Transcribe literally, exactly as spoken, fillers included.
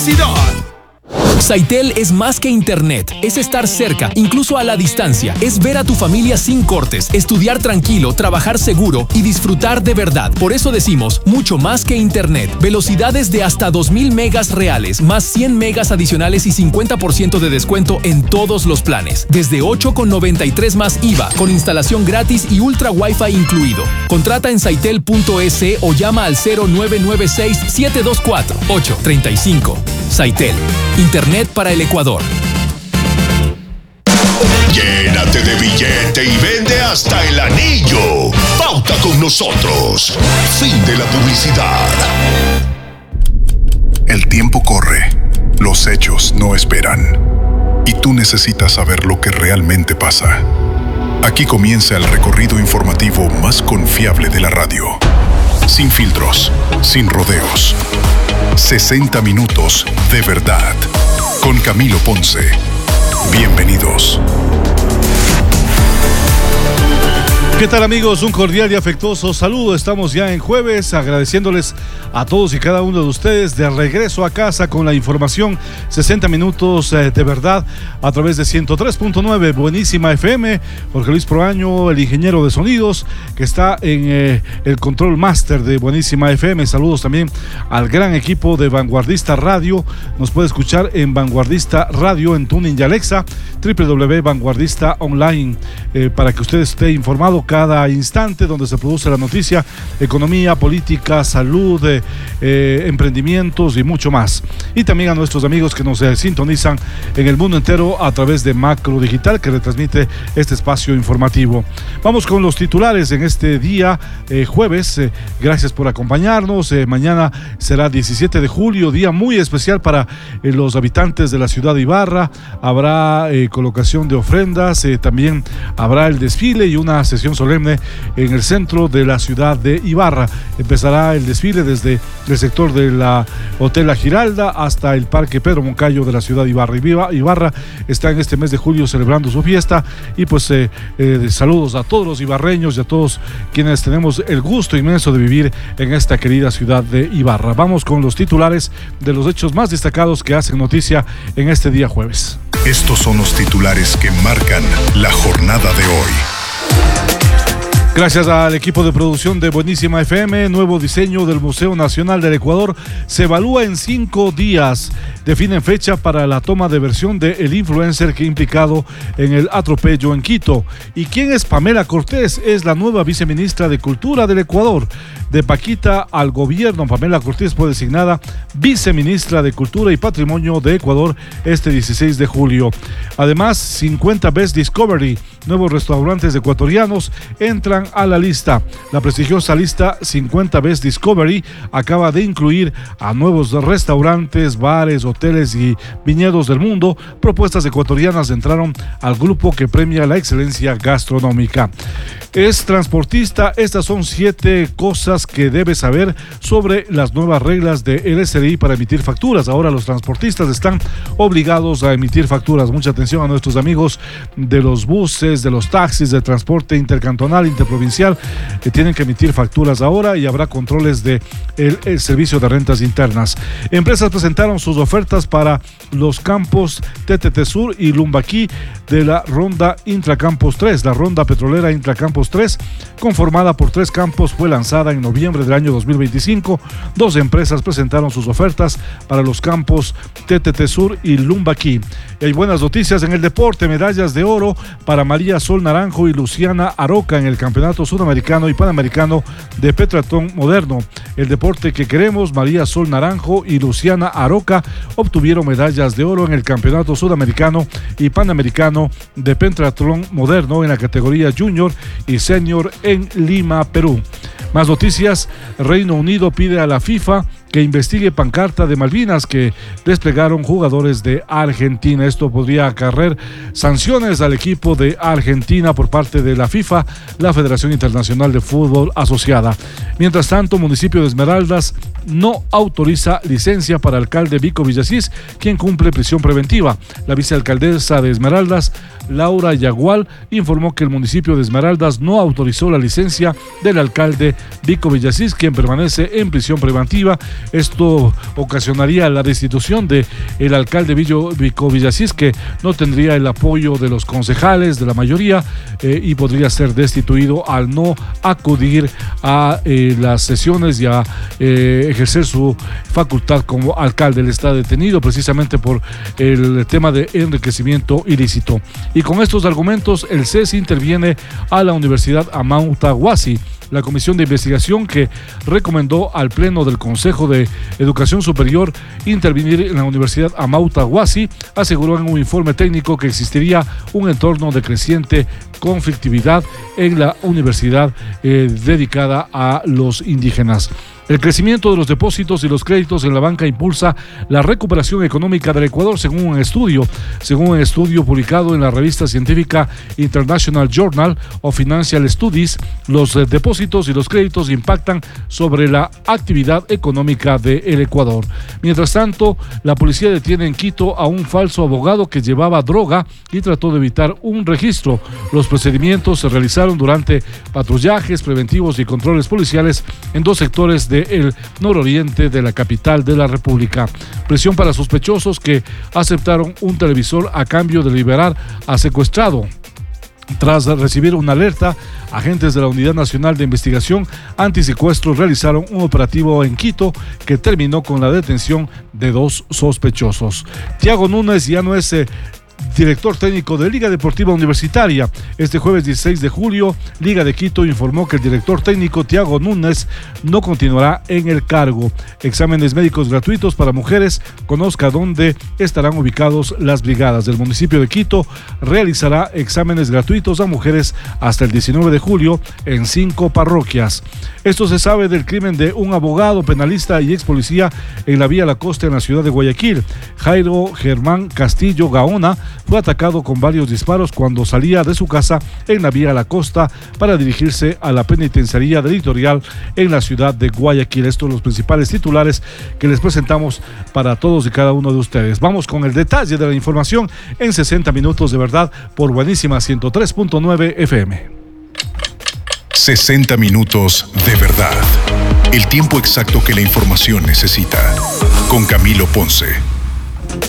publicidad. Saitel es más que internet, es estar cerca, incluso a la distancia, es ver a tu familia sin cortes, estudiar tranquilo, trabajar seguro y disfrutar de verdad. Por eso decimos, mucho más que internet. Velocidades de hasta dos mil megas reales, más cien megas adicionales y cincuenta por ciento de descuento en todos los planes. Desde ocho con noventa y tres más I V A, con instalación gratis y ultra Wi-Fi incluido. Contrata en saitel punto es o llama al cero nueve nueve seis, siete dos cuatro, ocho tres cinco. Saitel, internet para el Ecuador. Llénate de billete y vende hasta el anillo. Pauta con nosotros. Fin de la publicidad. El tiempo corre. Los hechos no esperan. Y tú necesitas saber lo que realmente pasa. Aquí comienza el recorrido informativo más confiable de la radio. Sin filtros, sin rodeos. sesenta minutos de verdad. Con Camilo Ponce. Bienvenidos. ¿Qué tal, amigos? Un cordial y afectuoso saludo. Estamos ya en jueves, agradeciéndoles a todos y cada uno de ustedes de regreso a casa con la información. sesenta minutos eh, de verdad a través de ciento tres punto nueve Buenísima F M. Jorge Luis Proaño, el ingeniero de sonidos, que está en eh, el control master de Buenísima F M. Saludos también al gran equipo de Vanguardista Radio. Nos puede escuchar en Vanguardista Radio, en TuneIn y Alexa, doble u doble u doble u punto vanguardista online, eh, para que usted esté informado cada instante donde se produce la noticia, economía, política, salud, eh, eh, emprendimientos y mucho más. Y también a nuestros amigos que nos eh, sintonizan en el mundo entero a través de Macro Digital, que retransmite este espacio informativo. Vamos con los titulares en este día, eh, jueves. Eh, gracias por acompañarnos. Eh, mañana será diecisiete de julio, día muy especial para eh, los habitantes de la ciudad de Ibarra. Habrá eh, colocación de ofrendas, eh, también habrá el desfile y una sesión solemne en el centro de la ciudad de Ibarra. Empezará el desfile desde el sector de la Hotel La Giralda hasta el Parque Pedro Moncayo de la ciudad de Ibarra. Ibarra está en este mes de julio celebrando su fiesta y pues eh, eh, saludos a todos los ibarreños y a todos quienes tenemos el gusto inmenso de vivir en esta querida ciudad de Ibarra. Vamos con los titulares de los hechos más destacados que hacen noticia en este día jueves. Estos son los titulares que marcan la jornada de hoy. Gracias al equipo de producción de Buenísima F M, nuevo diseño del Museo Nacional del Ecuador se evalúa en cinco días. Definen fecha para la toma de versión de el influencer que implicado en el atropello en Quito. ¿Y quién es Pamela Cortés? Es la nueva viceministra de Cultura del Ecuador. De Paquita al gobierno, Pamela Cortés fue designada viceministra de Cultura y Patrimonio de Ecuador este dieciséis de julio. Además, cincuenta Best Discovery, nuevos restaurantes ecuatorianos, entran a la lista. La prestigiosa lista cincuenta Best Discovery acaba de incluir a nuevos restaurantes, bares, hoteles y viñedos del mundo. Propuestas ecuatorianas entraron al grupo que premia la excelencia gastronómica. Es transportista. Estas son siete cosas que debes saber sobre las nuevas reglas de el S R I para emitir facturas. Ahora los transportistas están obligados a emitir facturas. Mucha atención a nuestros amigos de los buses, de los taxis, de transporte intercantonal, interprovincial, que tienen que emitir facturas ahora y habrá controles de el, el servicio de rentas internas. Empresas presentaron sus ofertas para los campos T T T Sur y Lumbaquí de la ronda Intracampos tres. La ronda petrolera Intracampos tres, conformada por tres campos, fue lanzada en noviembre del año dos mil veinticinco. Dos empresas presentaron sus ofertas para los campos T T T Sur y Lumbaquí. Y hay buenas noticias en el deporte. Medallas de oro para María Sol Naranjo y Luciana Aroca en el Campeonato Sudamericano y Panamericano de Pentatlón Moderno. El deporte que queremos, María Sol Naranjo y Luciana Aroca obtuvieron medallas de oro en el Campeonato Sudamericano y Panamericano de Pentatlón Moderno en la categoría Junior y Senior en Lima, Perú. Más noticias. Reino Unido pide a la FIFA que investigue pancarta de Malvinas que desplegaron jugadores de Argentina. Esto podría acarrear sanciones al equipo de Argentina por parte de la FIFA, la Federación Internacional de Fútbol Asociada. Mientras tanto, municipio de Esmeraldas no autoriza licencia para alcalde Vico Villasís, quien cumple prisión preventiva. La vicealcaldesa de Esmeraldas Laura Yagual, informó que el municipio de Esmeraldas no autorizó la licencia del alcalde Vico Villasís, quien permanece en prisión preventiva. Esto ocasionaría la destitución de el alcalde Vico Villasís, que no tendría el apoyo de los concejales de la mayoría eh, y podría ser destituido al no acudir a eh, las sesiones y a eh, ejercer su facultad como alcalde. Él está detenido precisamente por el tema de enriquecimiento ilícito. Y con estos argumentos, el C E S interviene a la Universidad Amauta Huasi. La comisión de investigación que recomendó al Pleno del Consejo de Educación Superior intervenir en la Universidad Amauta Huasi aseguró en un informe técnico que existiría un entorno de creciente conflictividad en la universidad eh, dedicada a los indígenas. El crecimiento de los depósitos y los créditos en la banca impulsa la recuperación económica del Ecuador, según un estudio, según un estudio publicado en la revista científica International Journal of Financial Studies. Los depósitos y los créditos impactan sobre la actividad económica del Ecuador. Mientras tanto, la policía detiene en Quito a un falso abogado que llevaba droga y trató de evitar un registro. Los procedimientos se realizaron durante patrullajes preventivos y controles policiales en dos sectores de el nororiente de la capital de la República. Presión para sospechosos que aceptaron un televisor a cambio de liberar a secuestrado. Tras recibir una alerta, agentes de la Unidad Nacional de Investigación Antisecuestro realizaron un operativo en Quito que terminó con la detención de dos sospechosos. Tiago Núñez ya no es eh, director técnico de Liga Deportiva Universitaria. Este jueves dieciséis de julio, Liga de Quito informó que el director técnico Tiago Núñez no continuará en el cargo. Exámenes médicos gratuitos para mujeres. Conozca dónde estarán ubicados las brigadas del municipio de Quito. Realizará exámenes gratuitos a mujeres hasta el diecinueve de julio en cinco parroquias. Esto se sabe del crimen de un abogado, penalista y ex policía en la vía La Costa en la ciudad de Guayaquil. Jairo Germán Castillo Gaona fue atacado con varios disparos cuando salía de su casa en la vía La Costa para dirigirse a la penitenciaría territorial en la ciudad de Guayaquil. Estos son los principales titulares que les presentamos para todos y cada uno de ustedes. Vamos con el detalle de la información en sesenta minutos de verdad por Buenísima ciento tres punto nueve F M. sesenta minutos de verdad. El tiempo exacto que la información necesita. Con Camilo Ponce.